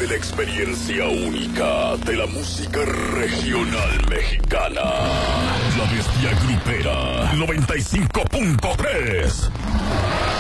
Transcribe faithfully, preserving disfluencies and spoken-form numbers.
Vive la experiencia única de la música regional mexicana. La Bestia Grupera noventa y cinco punto tres.